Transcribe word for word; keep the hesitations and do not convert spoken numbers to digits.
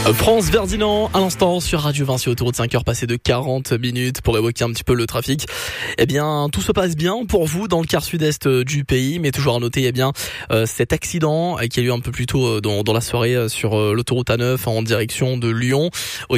France Ferdinand, à l'instant sur Radio Vinci, autoroute cinq heures passées de quarante minutes pour évoquer un petit peu le trafic. Eh bien, tout se passe bien pour vous dans le quart sud-est du pays, mais toujours à noter, eh bien, euh, cet accident qui a eu lieu un peu plus tôt dans, dans la soirée sur l'autoroute A neuf en direction de Lyon.